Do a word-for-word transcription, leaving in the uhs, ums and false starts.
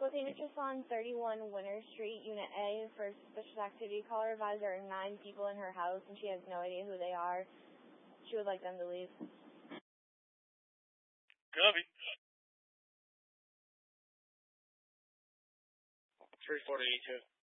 Just on thirty-one Winter Street, Unit A, for suspicious activity. Caller advised there are nine people in her house, and she has no idea who they are. She would like them to leave. Copy. three forty-two.